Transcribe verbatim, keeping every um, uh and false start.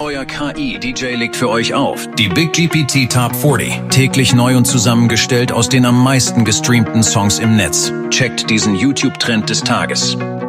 euer K I-D J legt für euch auf. Die Big G P T Top vierzig. Täglich neu und zusammengestellt aus den am meisten gestreamten Songs im Netz. Checkt diesen YouTube-Trend des Tages.